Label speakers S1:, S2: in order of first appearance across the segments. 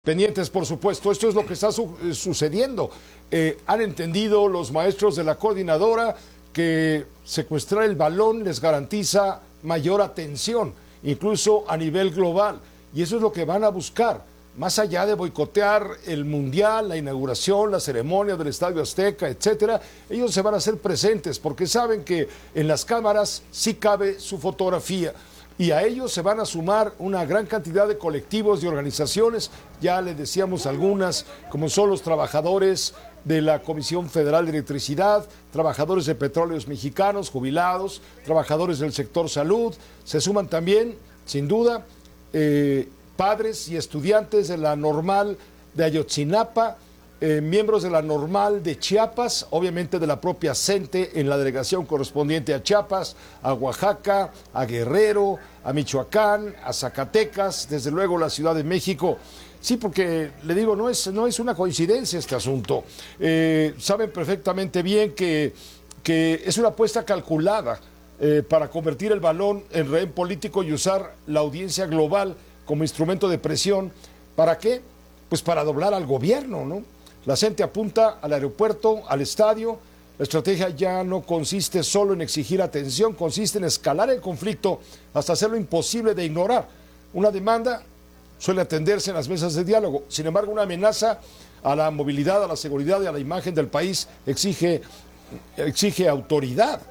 S1: Pendientes, por supuesto, esto es lo que está sucediendo. Han entendido los maestros de la coordinadora que secuestrar el balón les garantiza mayor atención, incluso a nivel global. Y eso es lo que van a buscar, más allá de boicotear el Mundial, la inauguración, la ceremonia del Estadio Azteca, etcétera. Ellos se van a hacer presentes porque saben que en las cámaras sí cabe su fotografía. Y a ellos se van a sumar una gran cantidad de colectivos y organizaciones, ya les decíamos algunas, como son los trabajadores de la Comisión Federal de Electricidad, trabajadores de Petróleos Mexicanos, jubilados, trabajadores del sector salud, se suman también, sin duda, padres y estudiantes de la Normal de Ayotzinapa, miembros de la Normal de Chiapas, obviamente de la propia CENTE en la delegación correspondiente a Chiapas, a Oaxaca, a Guerrero, a Michoacán, a Zacatecas, desde luego la Ciudad de México. Sí, porque le digo, no es una coincidencia este asunto. Saben perfectamente bien que es una apuesta calculada para convertir el balón en rehén político y usar la audiencia global como instrumento de presión. ¿Para qué? Pues para doblar al gobierno, ¿no? La gente apunta al aeropuerto, al estadio. La estrategia ya no consiste solo en exigir atención, consiste en escalar el conflicto hasta hacerlo imposible de ignorar. Una demanda suele atenderse en las mesas de diálogo. Sin embargo, una amenaza a la movilidad, a la seguridad y a la imagen del país exige autoridad.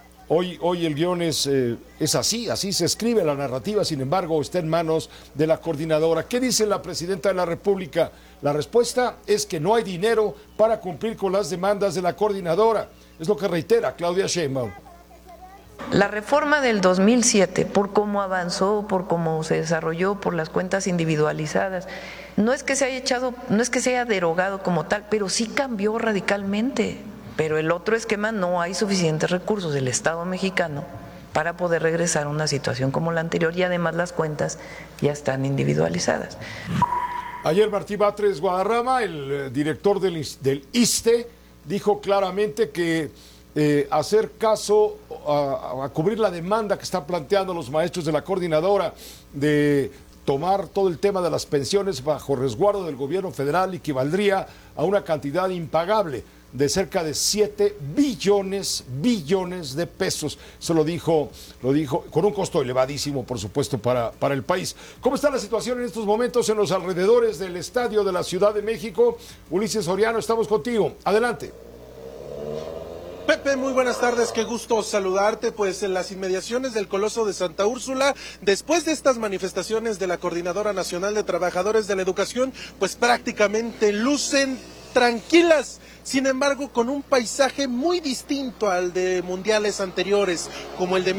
S1: Hoy el guión es así se escribe la narrativa, sin embargo, está en manos de la coordinadora. ¿Qué dice la presidenta de la República? La respuesta es que no hay dinero para cumplir con las demandas de la coordinadora. Es lo que reitera Claudia Sheinbaum.
S2: La reforma del 2007, por cómo avanzó, por cómo se desarrolló, por las cuentas individualizadas, no es que se haya derogado como tal, pero sí cambió radicalmente. Pero el otro esquema no hay suficientes recursos del Estado mexicano para poder regresar a una situación como la anterior y además las cuentas ya están individualizadas.
S1: Ayer Martí Batres Guadarrama, el director del ISSSTE, dijo claramente que hacer caso a cubrir la demanda que están planteando los maestros de la coordinadora de tomar todo el tema de las pensiones bajo resguardo del gobierno federal equivaldría a una cantidad impagable de cerca de 7 billones de pesos. Eso lo dijo con un costo elevadísimo, por supuesto, para el país. ¿Cómo está la situación en estos momentos en los alrededores del estadio de la Ciudad de México? Ulises Soriano, estamos contigo. Adelante.
S3: Pepe, muy buenas tardes, qué gusto saludarte. Pues en las inmediaciones del Coloso de Santa Úrsula, después de estas manifestaciones de la Coordinadora Nacional de Trabajadores de la Educación, pues prácticamente lucen tranquilas. Sin embargo, con un paisaje muy distinto al de mundiales anteriores, como el de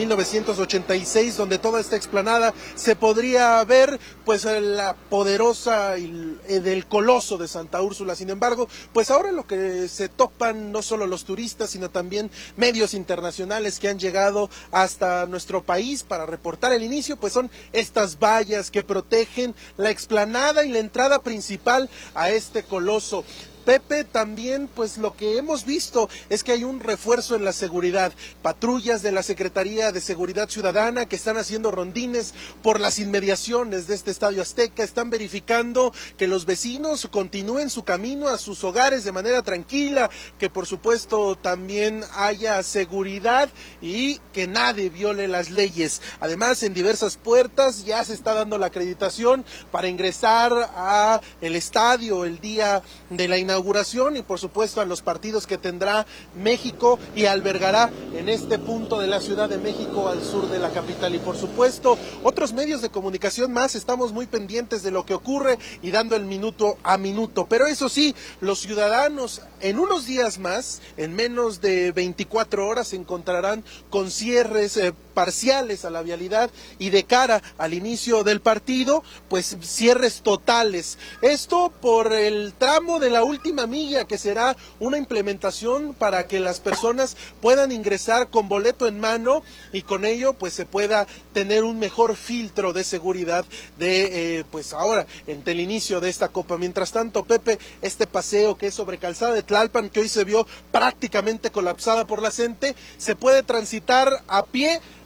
S3: 1986, donde toda esta explanada se podría ver, pues la poderosa del Coloso de Santa Úrsula. Sin embargo, pues ahora lo que se topan no solo los turistas, sino también medios internacionales que han llegado hasta nuestro país para reportar el inicio, pues son estas vallas que protegen la explanada y la entrada principal a este Coloso. Pepe, también pues lo que hemos visto es que hay un refuerzo en la seguridad, patrullas de la Secretaría de Seguridad Ciudadana que están haciendo rondines por las inmediaciones de este Estadio Azteca, están verificando que los vecinos continúen su camino a sus hogares de manera tranquila, que por supuesto también haya seguridad y que nadie viole las leyes. Además, en diversas puertas ya se está dando la acreditación para ingresar a el estadio el día de la inauguración y por supuesto a los partidos que tendrá México y albergará en este punto de la Ciudad de México al sur de la capital. Y por supuesto otros medios de comunicación más, estamos muy pendientes de lo que ocurre y dando el minuto a minuto. Pero eso sí, los ciudadanos en unos días más, en menos de 24 horas, se encontrarán con cierres parciales a la vialidad y de cara al inicio del partido, pues cierres totales. Esto por el tramo de la última milla, que será una implementación para que las personas puedan ingresar con boleto en mano y con ello pues se pueda tener un mejor filtro de seguridad de pues ahora entre el inicio de esta Copa. Mientras tanto, Pepe, este paseo que es sobre Calzada de Tlalpan, que hoy se vio prácticamente colapsada por la gente, se puede transitar a pie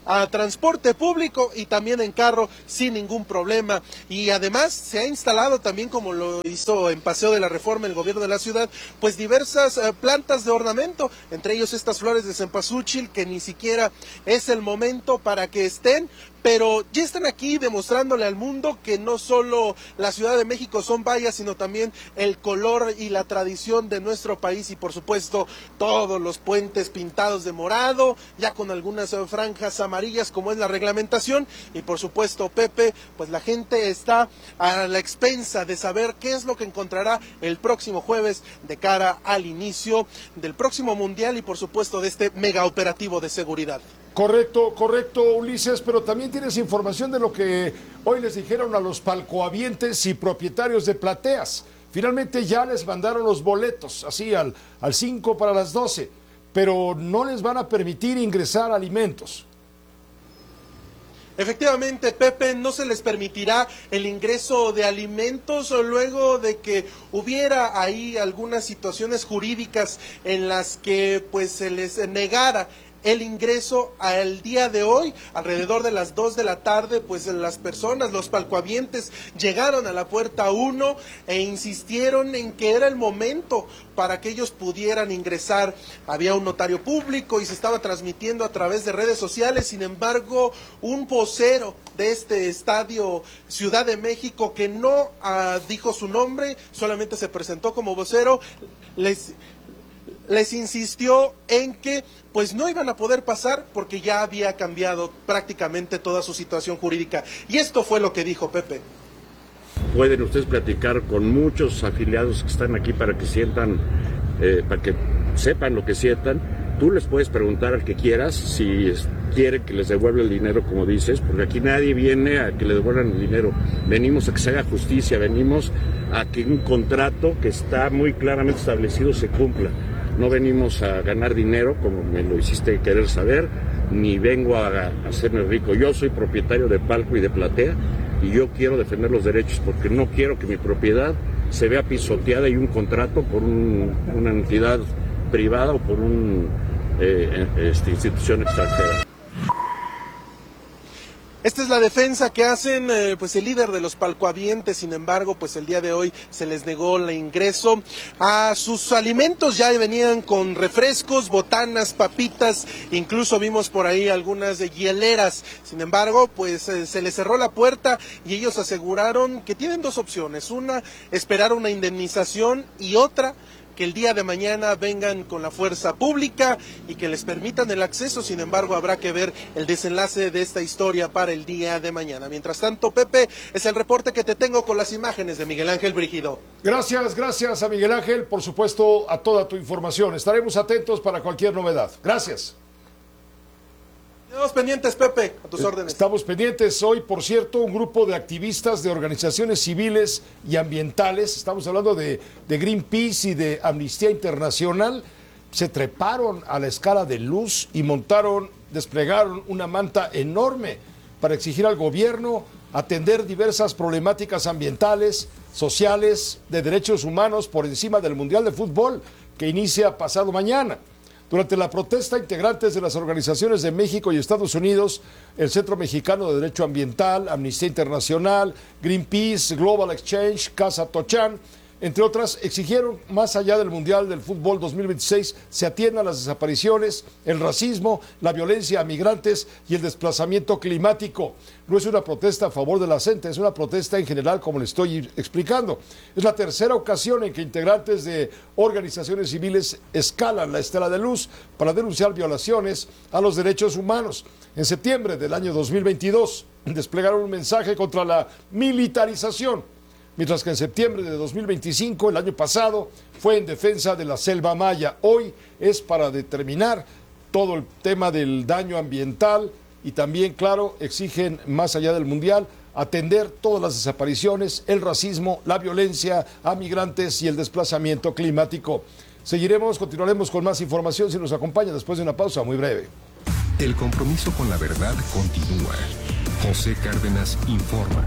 S3: a transporte público y también en carro sin ningún problema. Y además se ha instalado también, como lo hizo en Paseo de la Reforma el gobierno de la ciudad, pues diversas plantas de ornamento, entre ellos estas flores de cempasúchil, que ni siquiera es el momento para que estén, pero ya están aquí demostrándole al mundo que no solo la Ciudad de México son vallas, sino también el color y la tradición de nuestro país, y por supuesto todos los puentes pintados de morado, ya con algunas franjas amarillas como es la reglamentación, y por supuesto, Pepe, pues la gente está a la expensa de saber qué es lo que encontrará el próximo jueves de cara al inicio del próximo Mundial y por supuesto de este mega operativo de seguridad.
S1: Correcto, Ulises, pero también tienes información de lo que hoy les dijeron a los palcohabientes y propietarios de plateas. Finalmente ya les mandaron los boletos, así al 5 para las 12, pero no les van a permitir ingresar alimentos.
S3: Efectivamente, Pepe, no se les permitirá el ingreso de alimentos luego de que hubiera ahí algunas situaciones jurídicas en las que pues se les negara el ingreso al día de hoy. Alrededor de las 2 de la tarde, pues las personas, los palcohabientes, llegaron a la puerta 1 e insistieron en que era el momento para que ellos pudieran ingresar. Había un notario público y se estaba transmitiendo a través de redes sociales. Sin embargo, un vocero de este estadio Ciudad de México, que no dijo su nombre, solamente se presentó como vocero, les insistió en que pues no iban a poder pasar porque ya había cambiado prácticamente toda su situación jurídica. Y esto fue lo que dijo Pepe.
S4: Pueden ustedes platicar con muchos afiliados que están aquí para que sientan, para que sepan lo que sientan. Tú les puedes preguntar al que quieras si quiere que les devuelva el dinero, como dices, porque aquí nadie viene a que le devuelvan el dinero. Venimos a que se haga justicia, venimos a que un contrato que está muy claramente establecido se cumpla. No venimos a ganar dinero, como me lo hiciste querer saber, ni vengo a hacerme rico. Yo soy propietario de palco y de platea, y yo quiero defender los derechos porque no quiero que mi propiedad se vea pisoteada y un contrato por una entidad privada o por una institución extranjera.
S3: Esta es la defensa que hacen pues el líder de los palcohabientes. Sin embargo, pues el día de hoy se les negó el ingreso a sus alimentos. Ya venían con refrescos, botanas, papitas, incluso vimos por ahí algunas hieleras. Sin embargo, pues se les cerró la puerta y ellos aseguraron que tienen dos opciones: una, esperar una indemnización, y otra, que el día de mañana vengan con la fuerza pública y que les permitan el acceso. Sin embargo, habrá que ver el desenlace de esta historia para el día de mañana. Mientras tanto, Pepe, es el reporte que te tengo con las imágenes de Miguel Ángel Brígido.
S1: Gracias a Miguel Ángel, por supuesto, a toda tu información. Estaremos atentos para cualquier novedad. Gracias.
S3: Estamos pendientes, Pepe, a tus órdenes.
S1: Estamos pendientes. Hoy, por cierto, un grupo de activistas de organizaciones civiles y ambientales, estamos hablando de Greenpeace y de Amnistía Internacional, se treparon a la escala de luz y desplegaron una manta enorme para exigir al gobierno atender diversas problemáticas ambientales, sociales, de derechos humanos por encima del Mundial de Fútbol que inicia pasado mañana. Durante la protesta, integrantes de las organizaciones de México y Estados Unidos, el Centro Mexicano de Derecho Ambiental, Amnistía Internacional, Greenpeace, Global Exchange, Casa Tochán, entre otras, exigieron, más allá del Mundial del Fútbol 2026, se atiendan las desapariciones, el racismo, la violencia a migrantes y el desplazamiento climático. No es una protesta a favor de la gente, es una protesta en general, como le estoy explicando. Es la tercera ocasión en que integrantes de organizaciones civiles escalan la estela de luz para denunciar violaciones a los derechos humanos. En septiembre del año 2022 desplegaron un mensaje contra la militarización, mientras que en septiembre de 2025, el año pasado, fue en defensa de la selva maya. Hoy es para determinar todo el tema del daño ambiental y también, claro, exigen, más allá del Mundial, atender todas las desapariciones, el racismo, la violencia a migrantes y el desplazamiento climático. Continuaremos con más información si nos acompaña después de una pausa muy breve.
S5: El compromiso con la verdad continúa. José Cárdenas informa.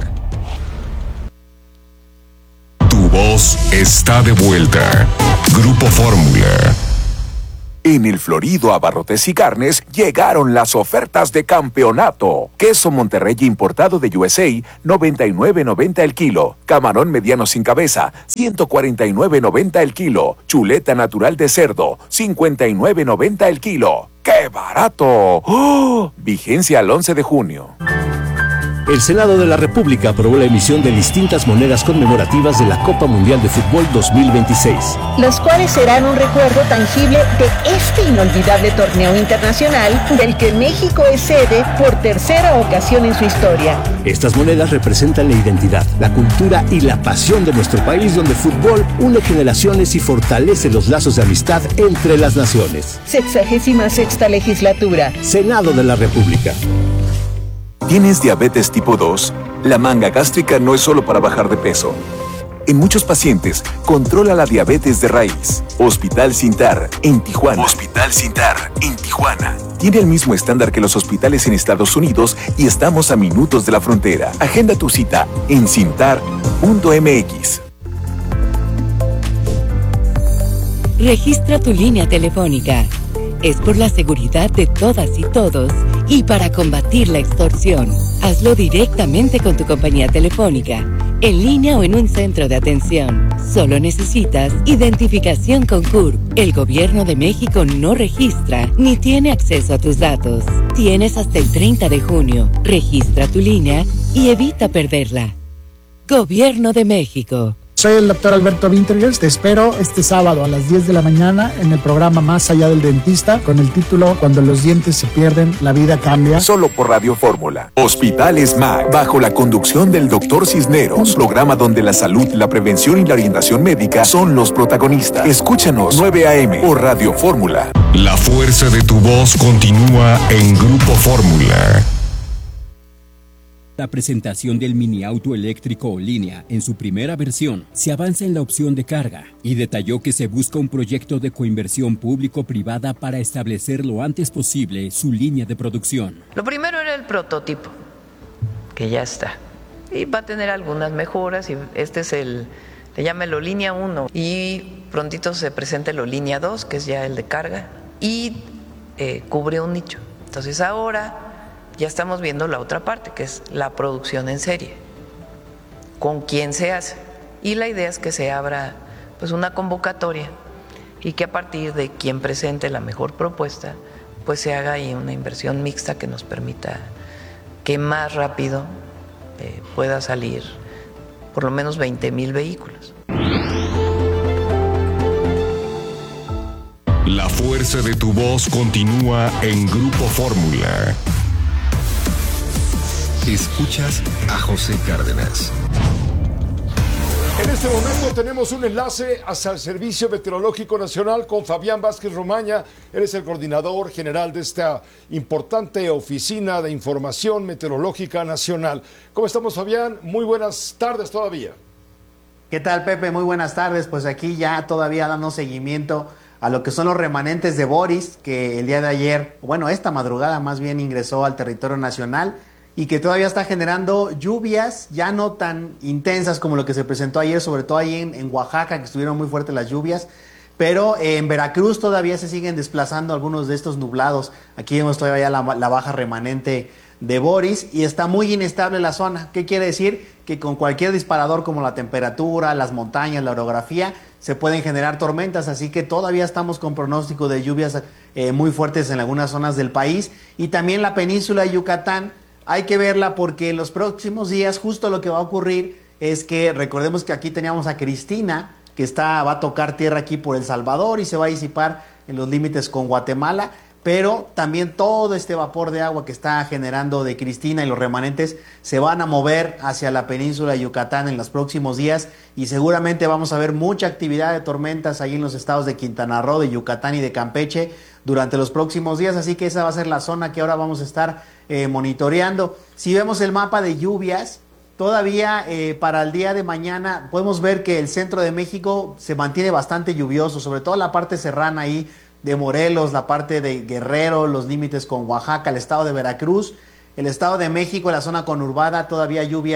S5: Tu voz está de vuelta. Grupo Fórmula.
S6: En el florido Abarrotes y Carnes llegaron las ofertas de campeonato. Queso Monterrey importado de USA, $99.90 el kilo. Camarón mediano sin cabeza, $149.90 el kilo. Chuleta natural de cerdo, $59.90 el kilo. ¡Qué barato! ¡Oh! Vigencia al 11 de junio.
S7: El Senado de la República aprobó la emisión de distintas monedas conmemorativas de la Copa Mundial de Fútbol 2026.
S8: Los cuales serán un recuerdo tangible de este inolvidable torneo internacional del que México es sede por tercera ocasión en su historia.
S7: Estas monedas representan la identidad, la cultura y la pasión de nuestro país, donde el fútbol une generaciones y fortalece los lazos de amistad entre las naciones.
S8: 66ª legislatura.
S7: Senado de la República.
S6: ¿Tienes diabetes tipo 2? La manga gástrica no es solo para bajar de peso. En muchos pacientes, controla la diabetes de raíz. Hospital Sintar, en Tijuana. Hospital Sintar, en Tijuana. Tiene el mismo estándar que los hospitales en Estados Unidos y estamos a minutos de la frontera. Agenda tu cita en sintar.mx.
S9: Registra tu línea telefónica. Es por la seguridad de todas y todos y para combatir la extorsión. Hazlo directamente con tu compañía telefónica, en línea o en un centro de atención. Solo necesitas identificación con CURP. El Gobierno de México no registra ni tiene acceso a tus datos. Tienes hasta el 30 de junio. Registra tu línea y evita perderla. Gobierno de México.
S10: Soy el doctor Alberto Wintergers. Te espero este sábado a las 10 de la mañana en el programa Más Allá del Dentista con el título Cuando los dientes se pierden, la vida cambia.
S6: Solo por Radio Fórmula. Hospital SMAC, bajo la conducción del doctor Cisneros. Programa donde la salud, la prevención y la orientación médica son los protagonistas. Escúchanos 9 a.m. por Radio Fórmula.
S5: La fuerza de tu voz continúa en Grupo Fórmula.
S11: La presentación del mini auto eléctrico o línea en su primera versión se avanza en la opción de carga y detalló que se busca un proyecto de coinversión público-privada para establecer lo antes posible su línea de producción.
S2: Lo primero era el prototipo, que ya está, y va a tener algunas mejoras, y este es le llámelo línea 1, y prontito se presenta el línea 2, que es ya el de carga, y cubre un nicho. Entonces ahora ya estamos viendo la otra parte, que es la producción en serie. ¿Con quién se hace? Y la idea es que se abra pues una convocatoria y que a partir de quien presente la mejor propuesta, pues se haga ahí una inversión mixta que nos permita que más rápido pueda salir por lo menos 20,000 vehículos.
S5: La fuerza de tu voz continúa en Grupo Fórmula. Escuchas a José Cárdenas.
S1: En este momento tenemos un enlace hacia el Servicio Meteorológico Nacional con Fabián Vázquez Romaña. Él es el coordinador general de esta importante oficina de información meteorológica nacional. ¿Cómo estamos, Fabián? Muy buenas tardes todavía.
S12: ¿Qué tal, Pepe? Muy buenas tardes. Pues aquí ya todavía dando seguimiento a lo que son los remanentes de Boris, que el día de ayer, bueno, esta madrugada más bien ingresó al territorio nacional y que todavía está generando lluvias ya no tan intensas como lo que se presentó ayer, sobre todo ahí en Oaxaca, que estuvieron muy fuertes las lluvias, pero en Veracruz todavía se siguen desplazando algunos de estos nublados. Aquí vemos todavía la baja remanente de Boris y está muy inestable la zona. ¿Qué quiere decir? Que con cualquier disparador como la temperatura, las montañas, la orografía, se pueden generar tormentas, así que todavía estamos con pronóstico de lluvias muy fuertes en algunas zonas del país y también la península de Yucatán. Hay que verla porque en los próximos días justo lo que va a ocurrir es que recordemos que aquí teníamos a Cristina, que va a tocar tierra aquí por El Salvador y se va a disipar en los límites con Guatemala, pero también todo este vapor de agua que está generando de Cristina y los remanentes se van a mover hacia la península de Yucatán en los próximos días y seguramente vamos a ver mucha actividad de tormentas ahí en los estados de Quintana Roo, de Yucatán y de Campeche durante los próximos días, así que esa va a ser la zona que ahora vamos a estar monitoreando. Si vemos el mapa de lluvias, todavía para el día de mañana podemos ver que el centro de México se mantiene bastante lluvioso, sobre todo la parte serrana ahí de Morelos, la parte de Guerrero, los límites con Oaxaca, el estado de Veracruz, el estado de México, la zona conurbada, todavía lluvias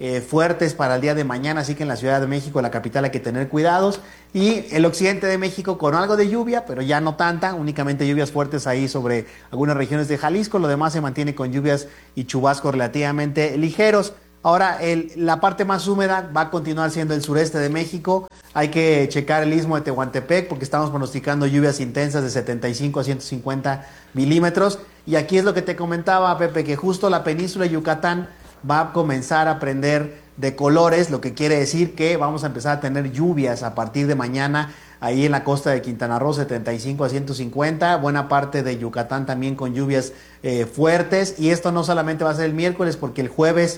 S12: fuertes para el día de mañana, así que en la Ciudad de México, la capital, hay que tener cuidados. Y el occidente de México con algo de lluvia, pero ya no tanta, únicamente lluvias fuertes ahí sobre algunas regiones de Jalisco. Lo demás se mantiene con lluvias y chubascos relativamente ligeros. Ahora, la parte más húmeda va a continuar siendo el sureste de México. Hay que checar el istmo de Tehuantepec porque estamos pronosticando lluvias intensas de 75 a 150 milímetros. Y aquí es lo que te comentaba, Pepe, que justo la península de Yucatán va a comenzar a prender de colores, lo que quiere decir que vamos a empezar a tener lluvias a partir de mañana ahí en la costa de Quintana Roo, 75 a 150, buena parte de Yucatán también con lluvias fuertes. Y esto no solamente va a ser el miércoles, porque el jueves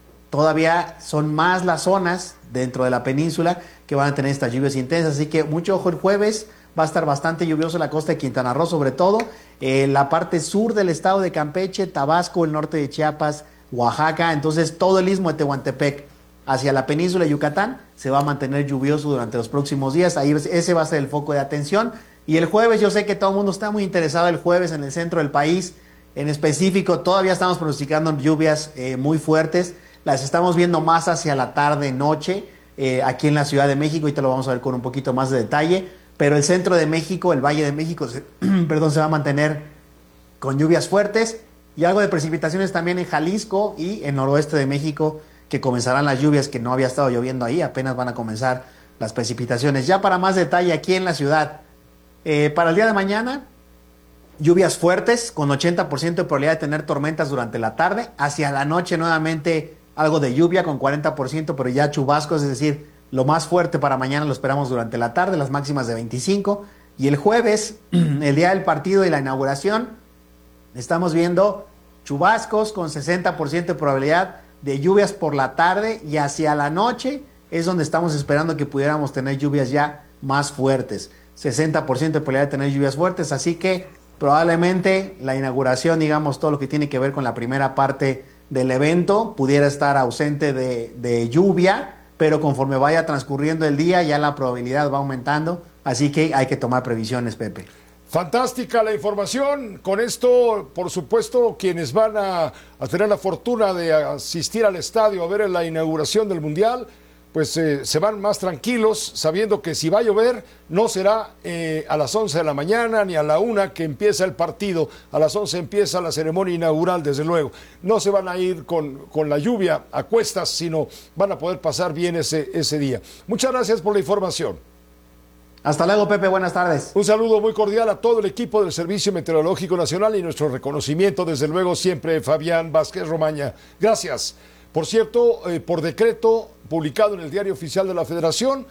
S12: todavía son más las zonas dentro de la península que van a tener estas lluvias intensas, así que mucho ojo el jueves. Va a estar bastante lluvioso en la costa de Quintana Roo, sobre todo la parte sur del estado de Campeche, Tabasco, el norte de Chiapas, Oaxaca. Entonces todo el istmo de Tehuantepec hacia la península de Yucatán se va a mantener lluvioso durante los próximos días. Ahí ese va a ser el foco de atención. Y el jueves, yo sé que todo el mundo está muy interesado el jueves en el centro del país. En específico, todavía estamos pronosticando lluvias muy fuertes. Las estamos viendo más hacia la tarde-noche aquí en la Ciudad de México. Ahorita lo vamos a ver con un poquito más de detalle. Pero el centro de México, el Valle de México, se va a mantener con lluvias fuertes y algo de precipitaciones también en Jalisco y en noroeste de México, que comenzarán las lluvias, que no había estado lloviendo ahí, apenas van a comenzar las precipitaciones. Ya para más detalle aquí en la ciudad, para el día de mañana, lluvias fuertes con 80% de probabilidad de tener tormentas durante la tarde. Hacia la noche nuevamente algo de lluvia con 40%, pero ya chubascos, es decir, lo más fuerte para mañana lo esperamos durante la tarde, las máximas de 25. Y el jueves, el día del partido y la inauguración, estamos viendo chubascos con 60% de probabilidad de lluvias por la tarde, y hacia la noche es donde estamos esperando que pudiéramos tener lluvias ya más fuertes. 60% de probabilidad de tener lluvias fuertes, así que probablemente la inauguración, digamos, todo lo que tiene que ver con la primera parte del evento, pudiera estar ausente de lluvia, pero conforme vaya transcurriendo el día ya la probabilidad va aumentando, así que hay que tomar previsiones, Pepe.
S1: Fantástica la información. Con esto, por supuesto, quienes van a tener la fortuna de asistir al estadio a ver la inauguración del Mundial, pues se van más tranquilos, sabiendo que si va a llover, no será a las 11 de la mañana ni a la 1 que empieza el partido. A las 11 empieza la ceremonia inaugural, desde luego. No se van a ir con la lluvia a cuestas, sino van a poder pasar bien ese día. Muchas gracias por la información.
S12: Hasta luego, Pepe, buenas tardes.
S1: Un saludo muy cordial a todo el equipo del Servicio Meteorológico Nacional y nuestro reconocimiento, desde luego, siempre Fabián Vázquez Romaña. Gracias. Por cierto, por decreto publicado en el Diario Oficial de la Federación,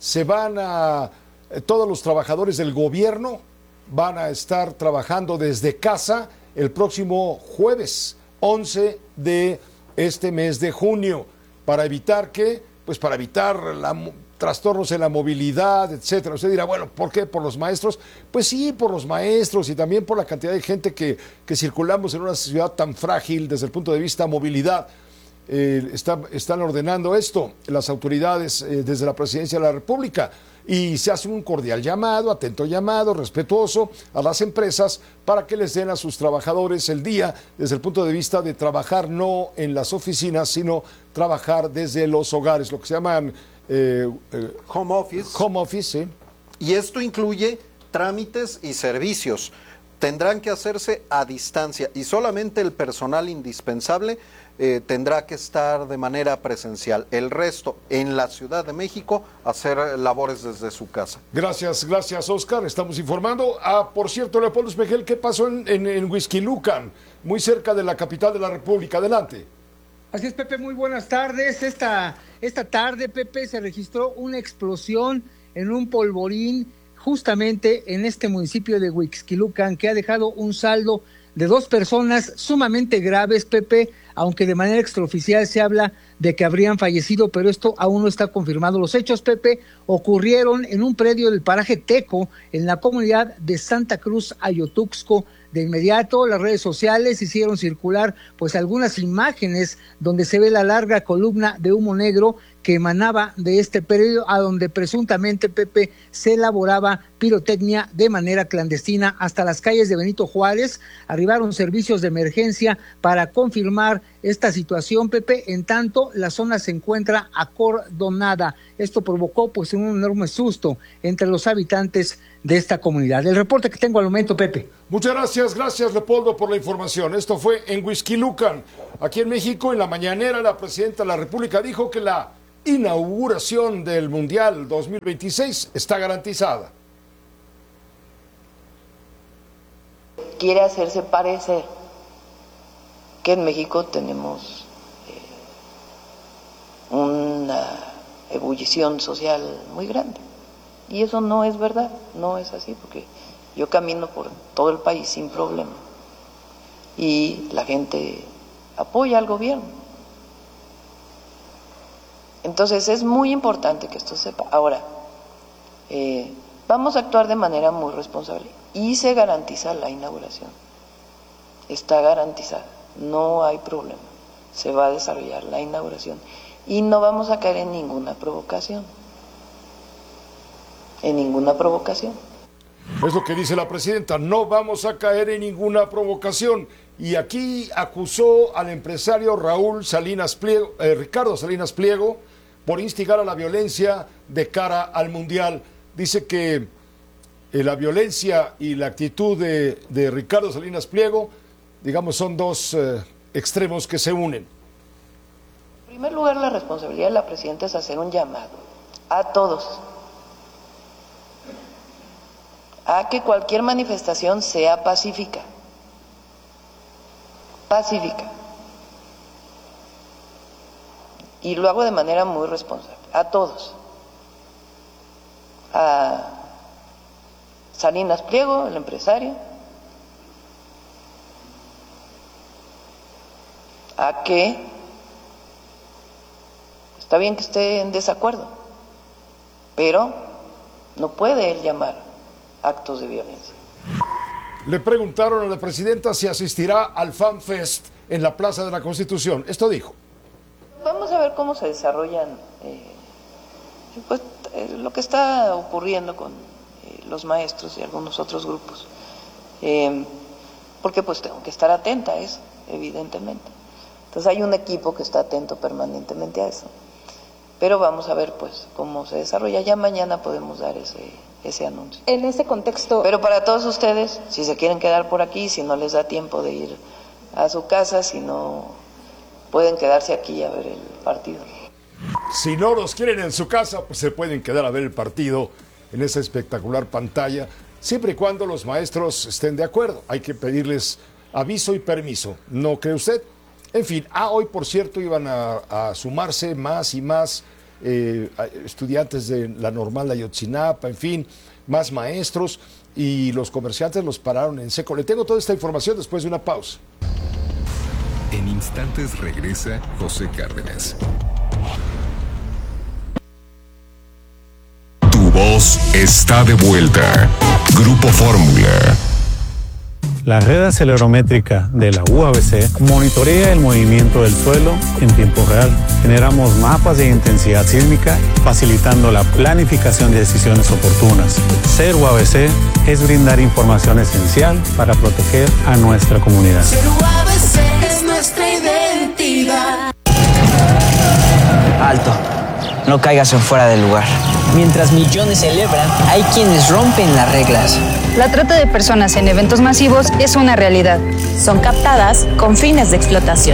S1: todos los trabajadores del gobierno van a estar trabajando desde casa el próximo jueves 11 de este mes de junio. ¿Para evitar qué? Pues para evitar trastornos en la movilidad, etcétera. Usted dirá, bueno, ¿por qué? ¿Por los maestros? Pues sí, por los maestros y también por la cantidad de gente que circulamos en una ciudad tan frágil desde el punto de vista movilidad. Están ordenando esto las autoridades desde la Presidencia de la República, y se hace un cordial llamado, atento llamado, respetuoso a las empresas para que les den a sus trabajadores el día desde el punto de vista de trabajar no en las oficinas, sino trabajar desde los hogares, lo que se llaman
S13: home office.
S1: Home office, sí.
S13: Y esto incluye trámites y servicios. Tendrán que hacerse a distancia y solamente el personal indispensable tendrá que estar de manera presencial. El resto, en la Ciudad de México, hacer labores desde su casa.
S1: Gracias, Oscar. Estamos informando. Por cierto, Leopoldo Espejel, ¿qué pasó en Huixquilucan, muy cerca de la capital de la República? Adelante.
S14: Así es, Pepe, muy buenas tardes. Esta tarde, Pepe, se registró una explosión en un polvorín justamente en este municipio de Huixquilucan, que ha dejado un saldo de 2 personas sumamente graves, Pepe, aunque de manera extraoficial se habla de que habrían fallecido, pero esto aún no está confirmado. Los hechos, Pepe, ocurrieron en un predio del paraje Teco, en la comunidad de Santa Cruz, Ayotuxco. De inmediato las redes sociales hicieron circular pues algunas imágenes donde se ve la larga columna de humo negro que emanaba de este periodo, a donde presuntamente, Pepe, se elaboraba pirotecnia de manera clandestina. Hasta las calles de Benito Juárez arribaron servicios de emergencia para confirmar esta situación, Pepe. En tanto, la zona se encuentra acordonada. Esto provocó pues un enorme susto entre los habitantes de esta comunidad. El reporte que tengo al momento, Pepe.
S1: Muchas gracias Leopoldo por la información. Esto fue en Huixquilucan. Aquí en México, en la mañanera, la presidenta de la República dijo que la inauguración del Mundial 2026 está garantizada.
S2: Quiere hacerse parecer que en México tenemos una ebullición social muy grande. Y eso no es verdad, no es así, porque yo camino por todo el país sin problema. Y la gente apoya al gobierno. Entonces es muy importante que esto sepa. Ahora, vamos a actuar de manera muy responsable y se garantiza la inauguración. Está garantizada, no hay problema. Se va a desarrollar la inauguración y no vamos a caer en ninguna provocación. En ninguna provocación.
S1: Es lo que dice la presidenta, no vamos a caer en ninguna provocación. Y aquí acusó al empresario Ricardo Salinas Pliego por instigar a la violencia de cara al Mundial. Dice que la violencia y la actitud de Ricardo Salinas Pliego, digamos, son dos extremos que se unen.
S2: En primer lugar, la responsabilidad de la presidenta es hacer un llamado a todos a que cualquier manifestación sea pacífica. Y lo hago de manera muy responsable, a todos. A Salinas Pliego, el empresario, a que está bien que esté en desacuerdo, pero no puede él llamar actos de violencia.
S1: Le preguntaron a la presidenta si asistirá al Fan Fest en la Plaza de la Constitución. Esto dijo.
S2: Vamos a ver cómo se desarrollan lo que está ocurriendo con los maestros y algunos otros grupos. Porque pues tengo que estar atenta a eso, evidentemente. Entonces hay un equipo que está atento permanentemente a eso. Pero vamos a ver pues cómo se desarrolla. Ya mañana podemos dar ese anuncio.
S15: En ese contexto...
S2: Pero para todos ustedes, si se quieren quedar por aquí, si no les da tiempo de ir a su casa, si no pueden quedarse aquí a ver el partido.
S1: Si no los quieren en su casa, pues se pueden quedar a ver el partido en esa espectacular pantalla, siempre y cuando los maestros estén de acuerdo. Hay que pedirles aviso y permiso, ¿no cree usted? En fin, hoy por cierto iban a sumarse más y más estudiantes de la normal de Ayotzinapa, en fin, más maestros, y los comerciantes los pararon en seco. Le tengo toda esta información después de una pausa.
S5: En instantes regresa José Cárdenas. Tu voz está de vuelta. Grupo Fórmula.
S16: La red acelerométrica de la UABC monitorea el movimiento del suelo en tiempo real. Generamos mapas de intensidad sísmica, facilitando la planificación de decisiones oportunas. Ser UABC es brindar información esencial para proteger a nuestra comunidad.
S17: Ser UABC es nuestra identidad.
S18: Alto, no caigas en fuera del lugar. Mientras millones celebran, hay quienes rompen las reglas.
S19: La trata de personas en eventos masivos es una realidad.
S20: Son captadas con fines de explotación.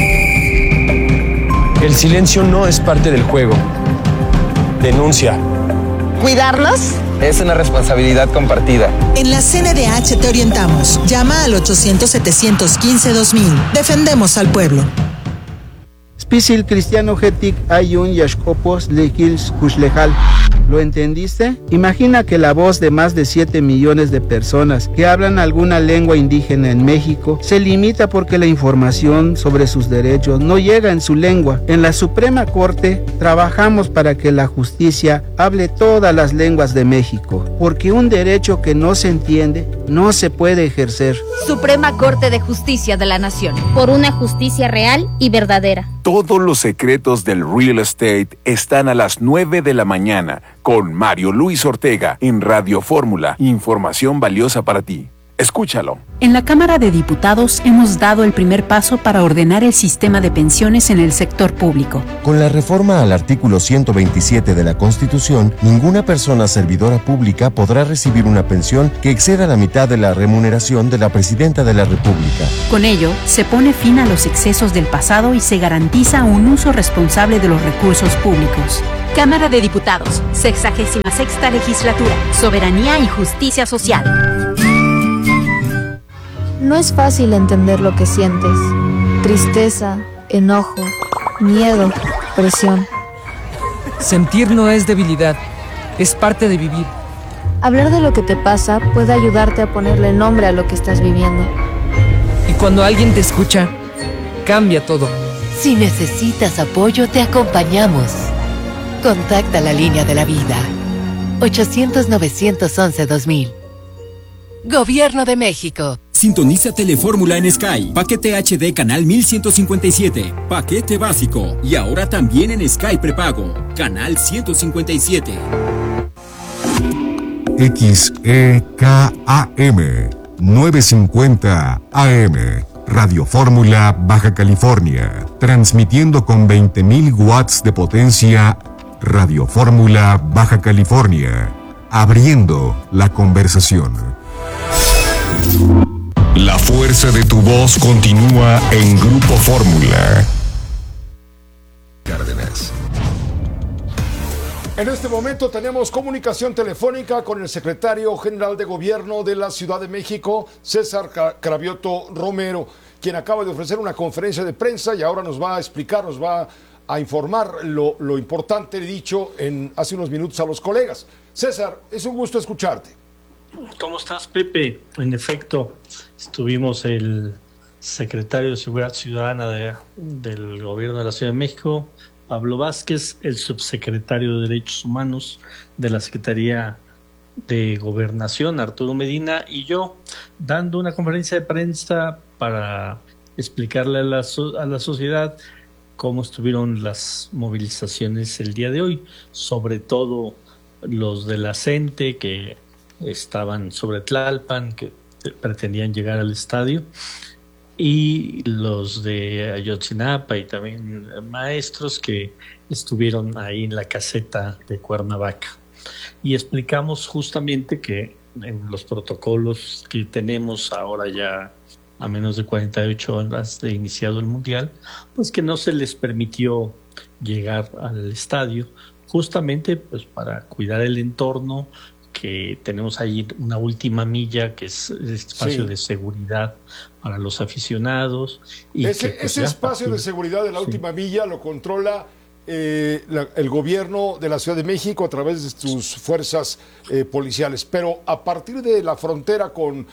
S21: El silencio no es parte del juego. Denuncia.
S22: ¿Cuidarnos?
S21: Es una responsabilidad compartida.
S22: En la CNDH te orientamos. Llama al 800-715-2000. Defendemos al pueblo.
S23: Spisil cristiano hetik ayun yashkopos lekils kuslejal. ¿Lo entendiste? Imagina que la voz de más de 7 millones de personas que hablan alguna lengua indígena en México se limita porque la información sobre sus derechos no llega en su lengua. En la Suprema Corte trabajamos para que la justicia hable todas las lenguas de México, porque un derecho que no se entiende no se puede ejercer.
S24: Suprema Corte de Justicia de la Nación. Por una justicia real y verdadera.
S6: Todos los secretos del real estate están a las 9 de la mañana con Mario Luis Ortega en Radio Fórmula. Información valiosa para ti. Escúchalo.
S3: En la Cámara de Diputados hemos dado el primer paso para ordenar el sistema de pensiones en el sector público.
S4: Con la reforma al artículo 127 de la Constitución, ninguna persona servidora pública podrá recibir una pensión que exceda la mitad de la remuneración de la Presidenta de la República.
S3: Con ello, se pone fin a los excesos del pasado y se garantiza un uso responsable de los recursos públicos.
S15: Cámara de Diputados, 66ª Legislatura, Soberanía y Justicia Social.
S24: No es fácil entender lo que sientes. Tristeza, enojo, miedo, presión.
S21: Sentir no es debilidad, es parte de vivir.
S24: Hablar de lo que te pasa puede ayudarte a ponerle nombre a lo que estás viviendo.
S21: Y cuando alguien te escucha, cambia todo.
S9: Si necesitas apoyo, te acompañamos. Contacta la línea de la vida. 800-911-2000. Gobierno de México.
S11: Sintoniza Telefórmula en Sky. Paquete HD canal 1157. Paquete básico. Y ahora también en Sky prepago. Canal 157.
S5: XEKAM 950 AM. Radio Fórmula, Baja California. Transmitiendo con 20.000 watts de potencia. Radio Fórmula, Baja California. Abriendo la conversación. La fuerza de tu voz continúa en Grupo Fórmula.
S1: Cárdenas. En este momento tenemos comunicación telefónica con el secretario general de Gobierno de la Ciudad de México, César Cravioto Romero, quien acaba de ofrecer una conferencia de prensa y ahora nos va a explicar, nos va a informar lo importante dicho hace unos minutos a los colegas. César, es un gusto escucharte.
S25: ¿Cómo estás, Pepe? En efecto, estuvimos el secretario de Seguridad Ciudadana del Gobierno de la Ciudad de México, Pablo Vázquez, el subsecretario de Derechos Humanos de la Secretaría de Gobernación, Arturo Medina, y yo, dando una conferencia de prensa para explicarle a la sociedad cómo estuvieron las movilizaciones el día de hoy, sobre todo los de la CENTE que estaban sobre Tlalpan, que pretendían llegar al estadio, y los de Ayotzinapa y también maestros que estuvieron ahí en la caseta de Cuernavaca. Y explicamos justamente que en los protocolos que tenemos ahora ya a menos de 48 horas de iniciado el Mundial, pues que no se les permitió llegar al estadio, justamente pues para cuidar el entorno, que tenemos ahí una última milla que es el espacio de seguridad para los aficionados. Y
S1: ese espacio de seguridad de la última milla lo controla el gobierno de la Ciudad de México a través de sus fuerzas policiales, pero a partir de la frontera con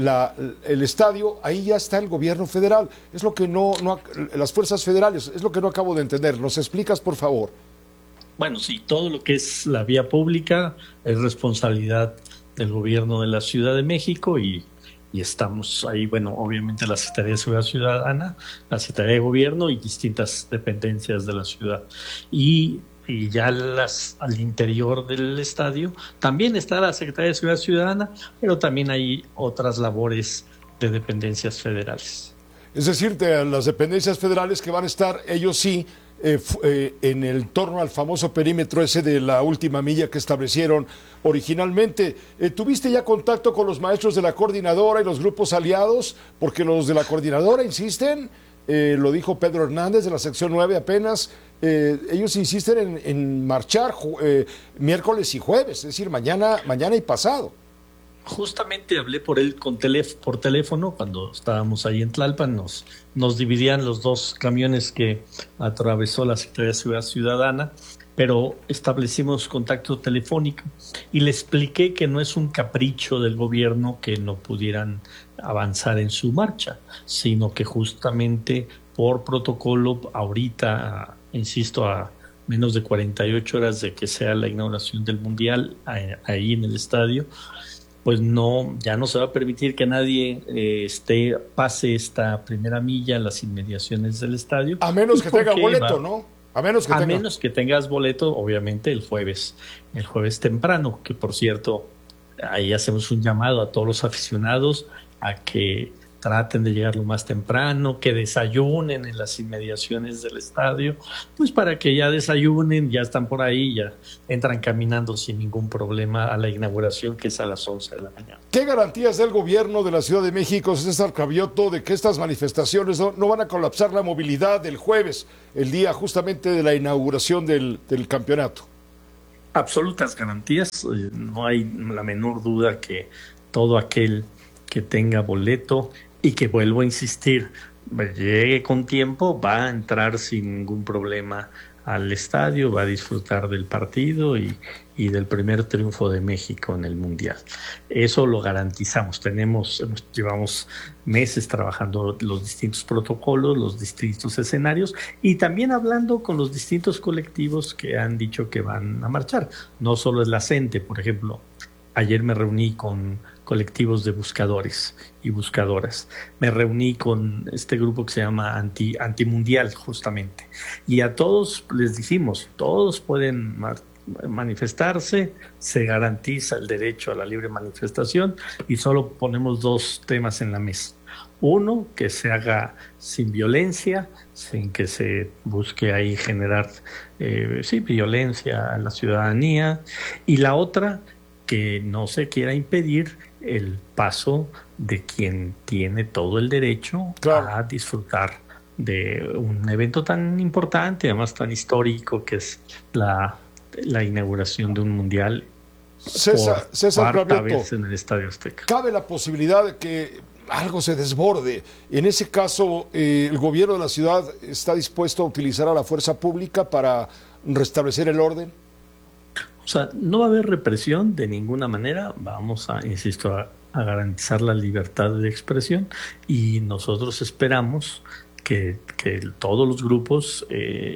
S1: el estadio, ahí ya está el gobierno federal. Es lo que las fuerzas federales, es lo que no acabo de entender. ¿Nos explicas, por favor?
S25: Bueno, sí, todo lo que es la vía pública es responsabilidad del gobierno de la Ciudad de México y estamos ahí, bueno, obviamente la Secretaría de Seguridad Ciudadana, la Secretaría de Gobierno y distintas dependencias de la ciudad. Y ya al interior del estadio también está la Secretaría de Seguridad Ciudadana, pero también hay otras labores de dependencias federales.
S1: Es decir, las dependencias federales que van a estar, ellos sí, en el torno al famoso perímetro ese de la última milla que establecieron originalmente. ¿Tuviste ya contacto con los maestros de la coordinadora y los grupos aliados? Porque los de la coordinadora insisten, lo dijo Pedro Hernández de la sección 9 apenas, ellos insisten en marchar miércoles y jueves, es decir, mañana y pasado.
S25: Justamente hablé por él por teléfono cuando estábamos ahí en Tlalpan, nos dividían los dos camiones que atravesó la Secretaría de Seguridad Ciudadana, pero establecimos contacto telefónico y le expliqué que no es un capricho del gobierno que no pudieran avanzar en su marcha, sino que justamente por protocolo ahorita, insisto, a menos de 48 horas de que sea la inauguración del Mundial ahí en el estadio, pues ya no se va a permitir que nadie pase esta primera milla en las inmediaciones del estadio.
S1: A menos que tenga boleto, ¿no? A menos
S25: que tengas boleto, obviamente, el jueves temprano, que por cierto, ahí hacemos un llamado a todos los aficionados a que traten de llegar lo más temprano, que desayunen en las inmediaciones del estadio, pues para que ya desayunen, ya están por ahí, ya entran caminando sin ningún problema a la inauguración, que es a las 11 de la mañana.
S1: ¿Qué garantías da el gobierno de la Ciudad de México, César Cravioto, de que estas manifestaciones no van a colapsar la movilidad del jueves, el día justamente de la inauguración del campeonato?
S25: Absolutas garantías, no hay la menor duda que todo aquel que tenga boleto y que, vuelvo a insistir, llegue con tiempo, va a entrar sin ningún problema al estadio, va a disfrutar del partido y del primer triunfo de México en el Mundial. Eso lo garantizamos. Llevamos meses trabajando los distintos protocolos, los distintos escenarios y también hablando con los distintos colectivos que han dicho que van a marchar. No solo es la CENTE, por ejemplo. Ayer me reuní con colectivos de buscadores y buscadoras. Me reuní con este grupo que se llama Antimundial, justamente. Y a todos les dijimos, todos pueden manifestarse, se garantiza el derecho a la libre manifestación y solo ponemos dos temas en la mesa. Uno, que se haga sin violencia, sin que se busque ahí generar violencia a la ciudadanía. Y la otra, que no se quiera impedir el paso de quien tiene todo el derecho a disfrutar de un evento tan importante, además tan histórico, que es la inauguración de un mundial.
S1: César
S25: cuarta vez en el Estadio Azteca.
S1: ¿Cabe la posibilidad de que algo se desborde? En ese caso, ¿el gobierno de la ciudad está dispuesto a utilizar a la fuerza pública para restablecer el orden?
S25: O sea, no va a haber represión de ninguna manera. Vamos a garantizar la libertad de expresión y nosotros esperamos que todos los grupos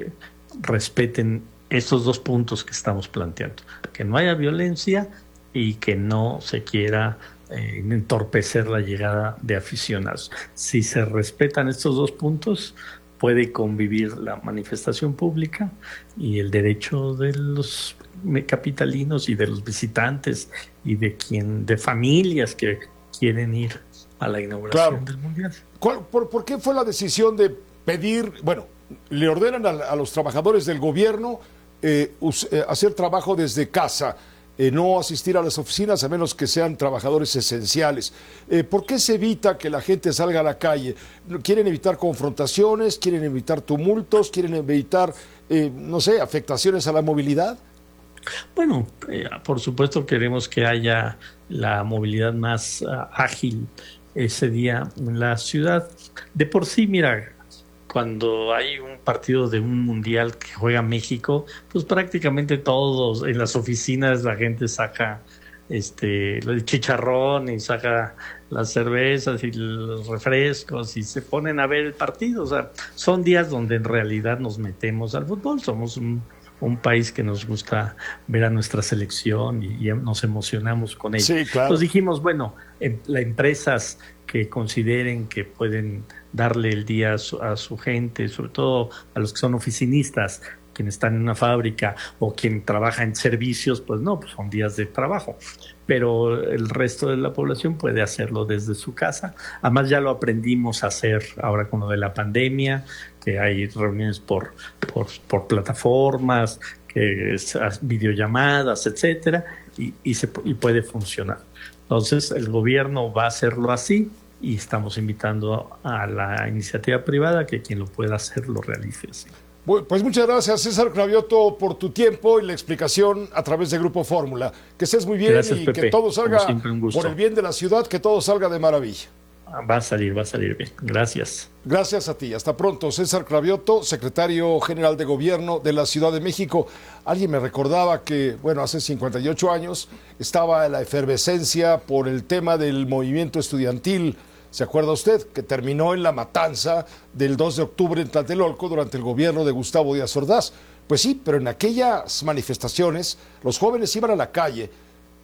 S25: respeten estos dos puntos que estamos planteando. Que no haya violencia y que no se quiera entorpecer la llegada de aficionados. Si se respetan estos dos puntos, puede convivir la manifestación pública y el derecho de los capitalinos y de los visitantes y de familias que quieren ir a la inauguración del Mundial.
S1: ¿Por qué fue la decisión de pedir, le ordenan a los trabajadores del gobierno hacer trabajo desde casa, no asistir a las oficinas a menos que sean trabajadores esenciales? ¿Por qué se evita que la gente salga a la calle? ¿Quieren evitar confrontaciones? ¿Quieren evitar tumultos? ¿Quieren evitar, afectaciones a la movilidad?
S25: Bueno, por supuesto queremos que haya la movilidad más ágil ese día en la ciudad. De por sí, mira, cuando hay un partido de un mundial que juega México, pues prácticamente todos en las oficinas la gente saca el chicharrón y saca las cervezas y los refrescos y se ponen a ver el partido. O sea, son días donde en realidad nos metemos al fútbol. Somos un país que nos gusta ver a nuestra selección y nos emocionamos con ella.
S1: Sí, claro.
S25: Entonces dijimos, las empresas que consideren que pueden darle el día a su gente, sobre todo a los que son oficinistas, quienes están en una fábrica o quien trabaja en servicios, pues son días de trabajo. Pero el resto de la población puede hacerlo desde su casa. Además ya lo aprendimos a hacer ahora con lo de la pandemia, que hay reuniones por plataformas, videollamadas, etcétera, y puede funcionar. Entonces el gobierno va a hacerlo así y estamos invitando a la iniciativa privada que quien lo pueda hacer lo realice así.
S1: Pues muchas gracias, César Cravioto, por tu tiempo y la explicación a través de Grupo Fórmula. Que estés muy bien.
S25: Gracias,
S1: y
S25: Pepe.
S1: Que todo salga
S25: por
S1: el bien de la ciudad, que todo salga de maravilla.
S25: Va a salir bien. Gracias.
S1: Gracias a ti. Hasta pronto. César Cravioto, secretario general de Gobierno de la Ciudad de México. Alguien me recordaba que, hace 58 años estaba la efervescencia por el tema del movimiento estudiantil. ¿Se acuerda usted? Que terminó en la matanza del 2 de octubre en Tlatelolco durante el gobierno de Gustavo Díaz Ordaz. Pues sí, pero en aquellas manifestaciones los jóvenes iban a la calle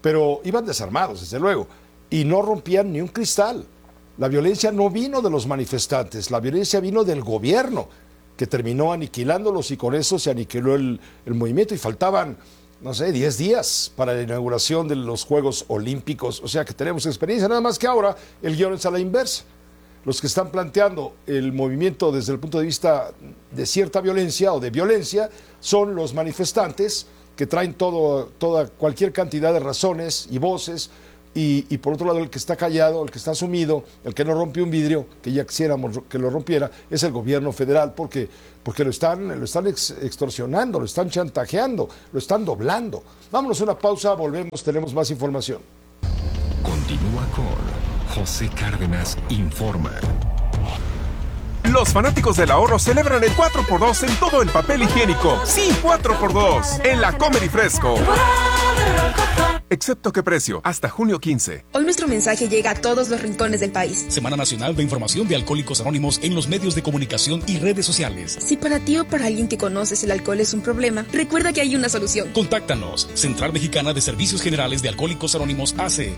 S1: pero iban desarmados, desde luego, y no rompían ni un cristal. La violencia no vino de los manifestantes, la violencia vino del gobierno, que terminó aniquilándolos y con eso se aniquiló el movimiento y faltaban, no sé, 10 días para la inauguración de los Juegos Olímpicos. O sea que tenemos experiencia, nada más que ahora el guión es a la inversa. Los que están planteando el movimiento desde el punto de vista de cierta violencia o de violencia son los manifestantes que traen cualquier cantidad de razones y voces. Y por otro lado, el que está callado, el que está sumido, el que no rompe un vidrio, que ya quisiéramos que lo rompiera, es el gobierno federal, porque lo están extorsionando, lo están chantajeando, lo están doblando. Vámonos a una pausa, volvemos, tenemos más información.
S5: Continúa con José Cárdenas Informa.
S7: Los fanáticos del ahorro celebran el 4x2 en todo el papel higiénico. Sí, 4x2 en la Comer y Fresco. Excepto qué precio, hasta junio 15.
S8: Hoy nuestro mensaje llega a todos los rincones del país.
S10: Semana Nacional de Información de Alcohólicos Anónimos en los medios de comunicación y redes sociales.
S8: Si para ti o para alguien que conoces el alcohol es un problema, recuerda que hay una solución.
S10: Contáctanos. Central Mexicana de Servicios Generales de Alcohólicos Anónimos AC.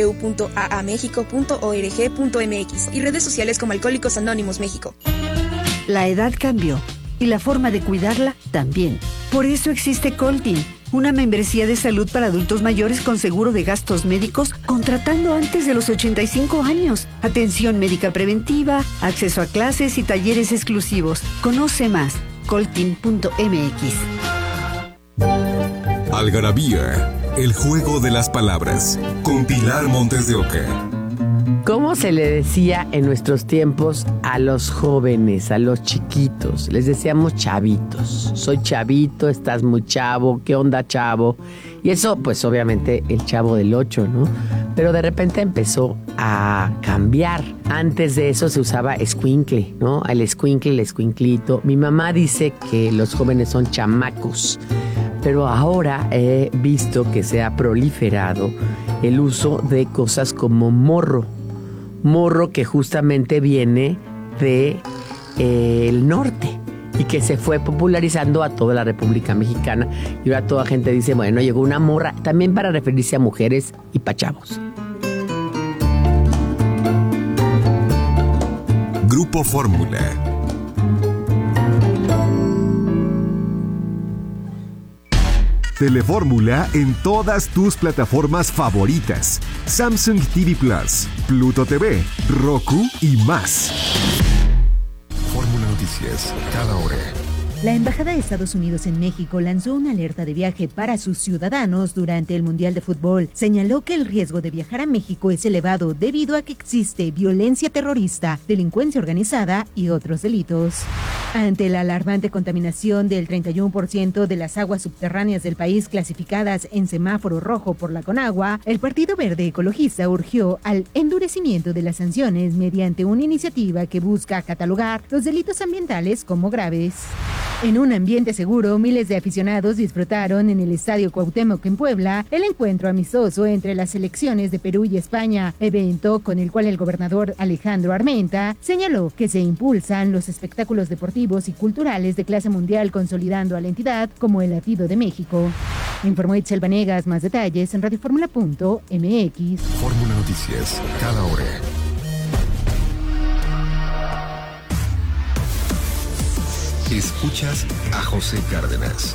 S8: www.aamexico.org.mx y redes sociales como Alcohólicos Anónimos México.
S12: La edad cambió y la forma de cuidarla también. Por eso existe Coltin, una membresía de salud para adultos mayores con seguro de gastos médicos contratando antes de los 85 años. Atención médica preventiva, acceso a clases y talleres exclusivos. Conoce más, coltin.mx.
S5: Algarabía, el juego de las palabras, con Pilar Montes de Oca.
S13: ¿Cómo se le decía en nuestros tiempos a los jóvenes, a los chiquitos? Les decíamos chavitos. Soy chavito, estás muy chavo, ¿qué onda, chavo? Y eso, pues obviamente el Chavo del 8, ¿no? Pero de repente empezó a cambiar. Antes de eso se usaba escuincle, ¿no? El escuincle, el escuinclito. Mi mamá dice que los jóvenes son chamacos. Pero ahora he visto que se ha proliferado el uso de cosas como morro. Morro que justamente viene de el norte y que se fue popularizando a toda la República Mexicana y ahora toda gente dice, bueno, llegó una morra, también para referirse a mujeres y pachavos.
S5: Grupo Fórmula. Telefórmula en todas tus plataformas favoritas: Samsung TV Plus, Pluto TV, Roku y más. Fórmula Noticias, cada hora.
S26: La Embajada de Estados Unidos en México lanzó una alerta de viaje para sus ciudadanos durante el Mundial de Fútbol. Señaló que el riesgo de viajar a México es elevado debido a que existe violencia terrorista, delincuencia organizada y otros delitos. Ante la alarmante contaminación del 31% de las aguas subterráneas del país clasificadas en semáforo rojo por la Conagua, el Partido Verde Ecologista urgió al endurecimiento de las sanciones mediante una iniciativa que busca catalogar los delitos ambientales como graves. En un ambiente seguro, miles de aficionados disfrutaron en el Estadio Cuauhtémoc en Puebla el encuentro amistoso entre las selecciones de Perú y España, evento con el cual el gobernador Alejandro Armenta señaló que se impulsan los espectáculos deportivos y culturales de clase mundial, consolidando a la entidad como el latido de México. Informó Itzel Vanegas, más detalles en radioformula.mx.
S5: Fórmula Noticias, cada hora. Escuchas a José Cárdenas.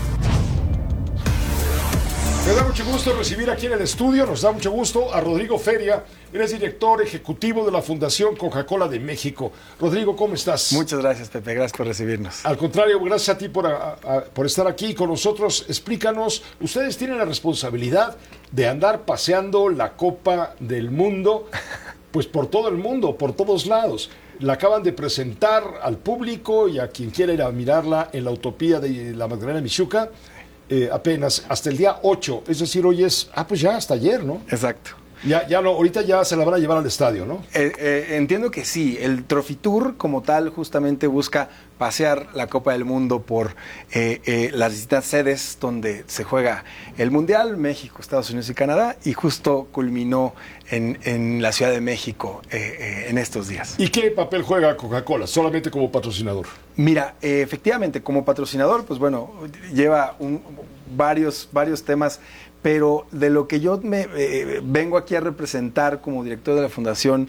S1: Me da mucho gusto recibir aquí en el estudio, nos da mucho gusto a Rodrigo Feria, él es director ejecutivo de la Fundación Coca-Cola de México. Rodrigo, ¿cómo estás?
S27: Muchas gracias, Pepe, gracias por recibirnos.
S1: Al contrario, gracias a ti por estar aquí con nosotros. Explícanos, ustedes tienen la responsabilidad de andar paseando la Copa del Mundo, pues por todo el mundo, por todos lados. La acaban de presentar al público y a quien quiera ir a mirarla en la Utopía de la Magdalena Mixhuca, apenas hasta el día 8, es decir, hoy es, pues ya hasta ayer, ¿no?
S27: Exacto.
S1: Ya no, ahorita ya se la van a llevar al estadio, ¿no?
S27: Entiendo que sí, el Trophy Tour como tal justamente busca pasear la Copa del Mundo por las distintas sedes donde se juega el Mundial, México, Estados Unidos y Canadá, y justo culminó en la Ciudad de México en estos días.
S1: ¿Y qué papel juega Coca-Cola? ¿Solamente como patrocinador?
S27: Mira, efectivamente, como patrocinador, pues bueno, lleva varios temas pero de lo que yo vengo aquí a representar como director de la Fundación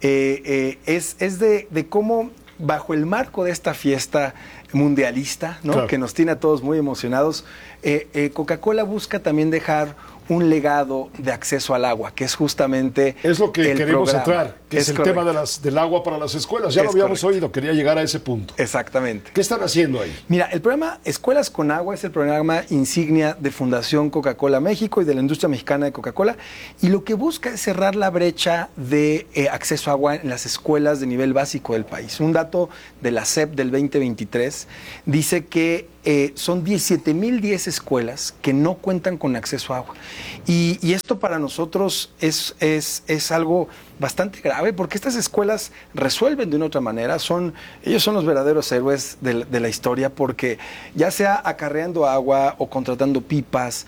S27: es de cómo, bajo el marco de esta fiesta mundialista, ¿no? Claro. Que nos tiene a todos muy emocionados, Coca-Cola busca también dejar un legado de acceso al agua, que es justamente
S1: es lo que queremos
S27: programa.
S1: entrar, que es el
S27: correcto.
S1: Tema del agua para las escuelas. Ya lo habíamos oído, quería llegar a ese punto.
S27: Exactamente.
S1: ¿Qué están haciendo ahí?
S27: Mira, el programa Escuelas con Agua es el programa insignia de Fundación Coca-Cola México y de la industria mexicana de Coca-Cola, y lo que busca es cerrar la brecha de acceso a agua en las escuelas de nivel básico del país. Un dato de la SEP del 2023 dice que son 17,010 escuelas que no cuentan con acceso a agua. Y esto para nosotros es algo bastante grave, porque estas escuelas resuelven de una otra manera. Ellos son los verdaderos héroes de la historia, porque ya sea acarreando agua o contratando pipas,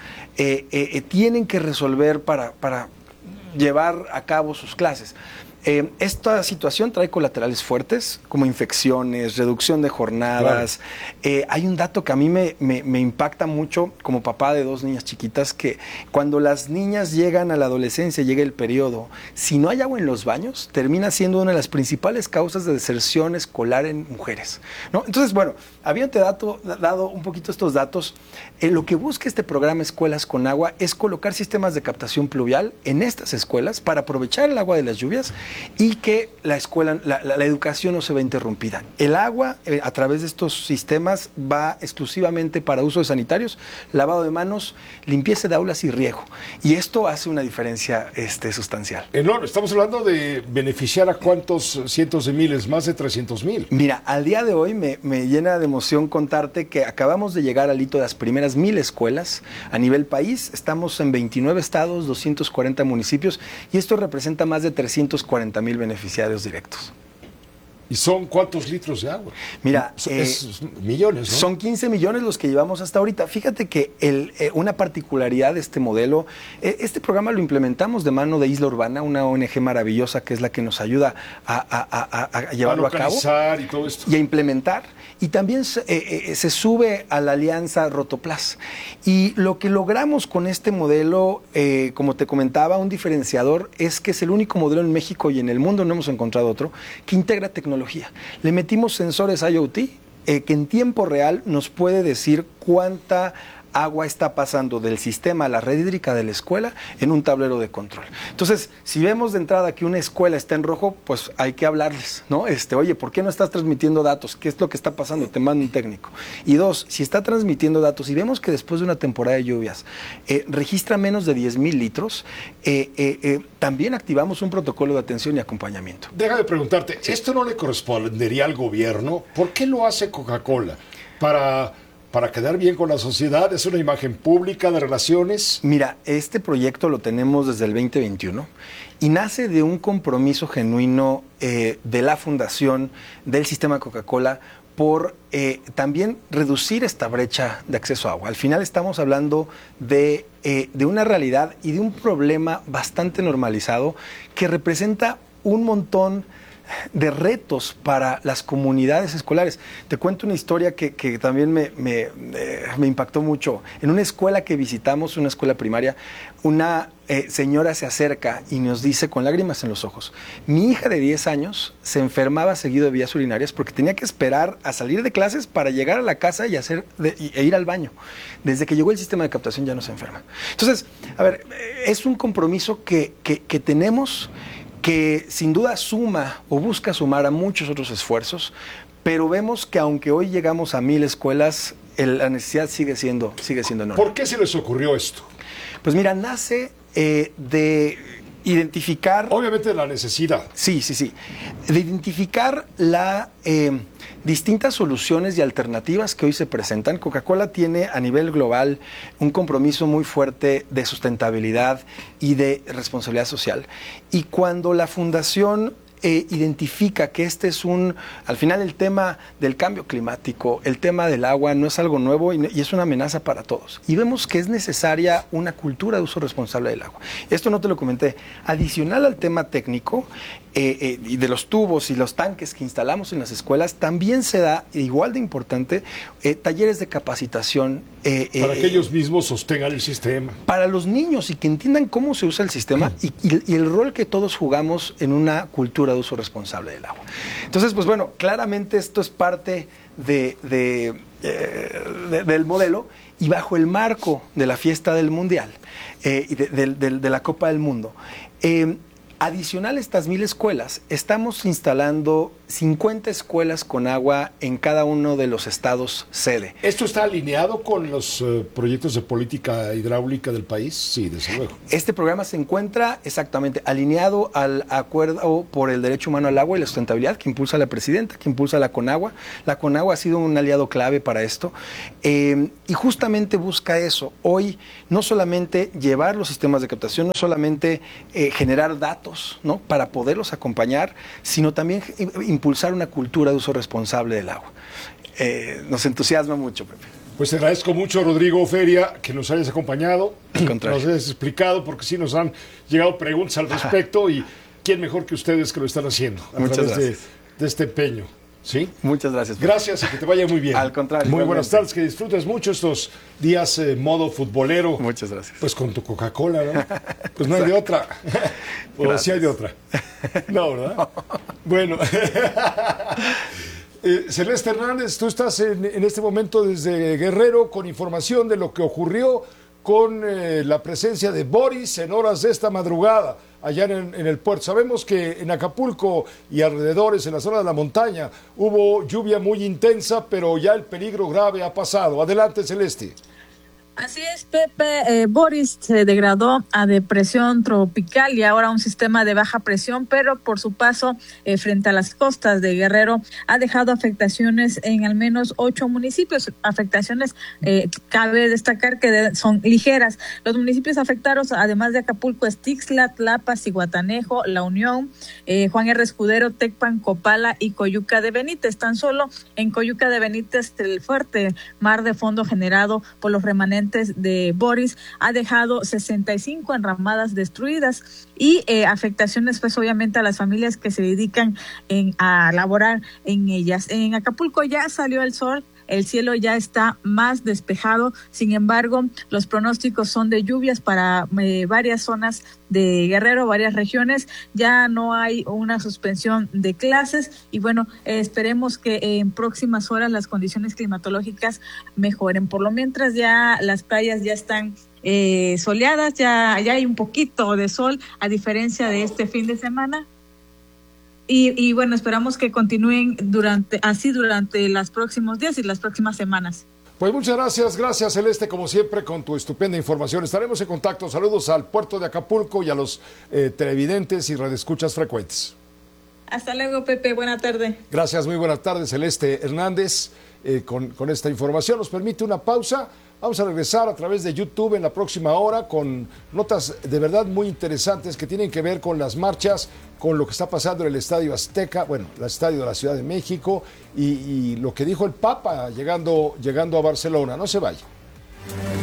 S27: tienen que resolver para llevar a cabo sus clases. Esta situación trae colaterales fuertes, como infecciones, reducción de jornadas. Claro. Hay un dato que a mí me impacta mucho como papá de 2 niñas chiquitas, que cuando las niñas llegan a la adolescencia, llega el periodo, si no hay agua en los baños, termina siendo una de las principales causas de deserción escolar en mujeres, ¿no? Entonces, bueno, habiéndote dado un poquito estos datos, lo que busca este programa Escuelas con Agua es colocar sistemas de captación pluvial en estas escuelas para aprovechar el agua de las lluvias y que la educación no se ve interrumpida. El agua, a través de estos sistemas, va exclusivamente para usos sanitarios, lavado de manos, limpieza de aulas y riego. Y esto hace una diferencia sustancial.
S1: Enorme. Estamos hablando de beneficiar a cuántos cientos de miles, más de 300,000.
S27: Mira, al día de hoy me llena de emoción contarte que acabamos de llegar al hito de las primeras 1,000 escuelas a nivel país. Estamos en 29 estados, 240 municipios, y esto representa más de 340,000 beneficiarios directos.
S1: ¿Y son cuántos litros de agua?
S27: Mira,
S1: es millones, ¿no?
S27: Son 15 millones los que llevamos hasta ahorita. Fíjate que una particularidad de este modelo, este programa lo implementamos de mano de Isla Urbana, una ONG maravillosa que es la que nos ayuda a llevarlo a cabo
S1: y todo esto.
S27: Y a implementar. Y también se sube a la alianza Rotoplas. Y lo que logramos con este modelo, como te comentaba, un diferenciador es que es el único modelo en México y en el mundo, no hemos encontrado otro, que integra tecnología. Le metimos sensores IoT que en tiempo real nos puede decir cuánta agua está pasando del sistema a la red hídrica de la escuela en un tablero de control. Entonces, si vemos de entrada que una escuela está en rojo, pues hay que hablarles, ¿no? Oye, ¿por qué no estás transmitiendo datos? ¿Qué es lo que está pasando? Te mando un técnico. Y 2, si está transmitiendo datos y vemos que después de una temporada de lluvias registra menos de 10,000 litros, también activamos un protocolo de atención y acompañamiento.
S1: Déjame preguntarte, sí. ¿Esto no le correspondería al gobierno? ¿Por qué lo hace Coca-Cola? Para quedar bien con la sociedad, ¿es una imagen pública de relaciones?
S27: Mira, este proyecto lo tenemos desde el 2021 y nace de un compromiso genuino de la Fundación del Sistema Coca-Cola por también reducir esta brecha de acceso a agua. Al final estamos hablando de una realidad y de un problema bastante normalizado que representa un montón de retos para las comunidades escolares. Te cuento una historia que también me impactó mucho. En una escuela que visitamos, una escuela primaria, una señora se acerca y nos dice con lágrimas en los ojos: mi hija de 10 años se enfermaba seguido de vías urinarias porque tenía que esperar a salir de clases para llegar a la casa y ir al baño. Desde que llegó el sistema de captación ya no se enferma. Entonces, a ver, es un compromiso que tenemos, que sin duda suma o busca sumar a muchos otros esfuerzos, pero vemos que aunque hoy llegamos a 1,000 escuelas, la necesidad sigue siendo enorme.
S1: ¿Por qué se les ocurrió esto?
S27: Pues mira, nace de identificar...
S1: Obviamente la necesidad.
S27: Sí. De identificar las distintas soluciones y alternativas que hoy se presentan. Coca-Cola tiene a nivel global un compromiso muy fuerte de sustentabilidad y de responsabilidad social. Y cuando la Fundación identifica que al final el tema del cambio climático, el tema del agua no es algo nuevo y es una amenaza para todos. Y vemos que es necesaria una cultura de uso responsable del agua. Esto no te lo comenté. Adicional al tema técnico y de los tubos y los tanques que instalamos en las escuelas, también se da, igual de importante, talleres de capacitación
S1: Para que ellos mismos sostengan el sistema.
S27: Para los niños y que entiendan cómo se usa el sistema y el rol que todos jugamos en una cultura de uso responsable del agua. Entonces, pues bueno, claramente esto es parte del modelo y bajo el marco de la fiesta del Mundial y de la Copa del Mundo. Adicional a estas 1,000 escuelas, estamos instalando 50 escuelas con agua en cada uno de los estados sede.
S1: ¿Esto está alineado con los proyectos de política hidráulica del país? Sí, desde luego.
S27: Este programa se encuentra exactamente alineado al acuerdo por el derecho humano al agua y la sustentabilidad que impulsa la presidenta, que impulsa la CONAGUA. La CONAGUA ha sido un aliado clave para esto y justamente busca eso. Hoy no solamente llevar los sistemas de captación, no solamente generar datos, ¿no?, para poderlos acompañar, sino también impulsar una cultura de uso responsable del agua. Nos entusiasma mucho, Pepe.
S1: Pues te agradezco mucho, Rodrigo Feria, que nos hayas acompañado, nos hayas explicado, porque sí nos han llegado preguntas al respecto y quién mejor que ustedes que lo están haciendo a través de este empeño. ¿Sí?
S27: Muchas gracias.
S1: Gracias y que te vaya muy bien.
S27: Al contrario.
S1: Muy buenas tardes, que disfrutes mucho estos días modo futbolero.
S27: Muchas gracias.
S1: Pues con tu Coca-Cola, ¿no? Pues no hay de otra. O sí hay de otra. No, ¿verdad? No. Bueno. Celeste Hernández, tú estás en este momento desde Guerrero con información de lo que ocurrió con la presencia de Boris en horas de esta madrugada allá en el puerto. Sabemos que en Acapulco y alrededores, en la zona de la montaña, hubo lluvia muy intensa, pero ya el peligro grave ha pasado. Adelante, Celeste.
S2: Así es, Pepe. Boris se degradó a depresión tropical y ahora un sistema de baja presión, pero por su paso frente a las costas de Guerrero ha dejado afectaciones en al menos 8 municipios. Afectaciones, cabe destacar que son ligeras. Los municipios afectados, además de Acapulco, es Tixla, Tlapa, Zihuatanejo, La Unión, Juan R. Escudero, Tecpan, Copala y Coyuca de Benítez. Tan solo en Coyuca de Benítez, el fuerte mar de fondo generado por los remanentes de Boris ha dejado 65 enramadas destruidas y afectaciones pues obviamente a las familias que se dedican a laborar en ellas. En Acapulco ya salió el sol, el cielo ya está más despejado, sin embargo los pronósticos son de lluvias para varias zonas de Guerrero, varias regiones. Ya no hay una suspensión de clases y bueno, esperemos que en próximas horas las condiciones climatológicas mejoren. Por lo mientras ya las playas ya están soleadas, ya hay un poquito de sol a diferencia de este fin de semana. Y bueno, esperamos que continúen durante los próximos días y las próximas semanas.
S1: Pues muchas gracias Celeste, como siempre, con tu estupenda información. Estaremos en contacto. Saludos al puerto de Acapulco y a los televidentes y radioescuchas frecuentes.
S2: Hasta luego, Pepe. Buena tarde.
S1: Gracias, muy buena tarde, Celeste Hernández. Con esta información nos permite una pausa. Vamos a regresar a través de YouTube en la próxima hora con notas de verdad muy interesantes que tienen que ver con las marchas, con lo que está pasando en el Estadio Azteca, bueno, el Estadio de la Ciudad de México y lo que dijo el Papa llegando a Barcelona. No se vaya.